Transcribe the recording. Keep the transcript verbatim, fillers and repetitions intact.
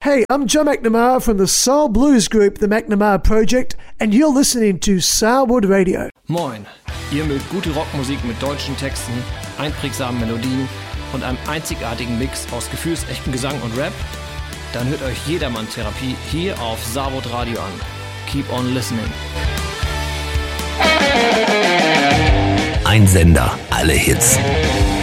Hey, I'm Joe McNamara from the soul blues group The McNamara Project, and you're listening to Sourwood Radio. Moin, ihr mögt gute Rockmusik mit deutschen Texten, einprägsamen Melodien und einem einzigartigen Mix aus gefühlsechtem Gesang und Rap? Dann hört euch Jedermann Therapie hier auf Sourwood Radio an. Keep on listening. Ein Sender, alle Hits.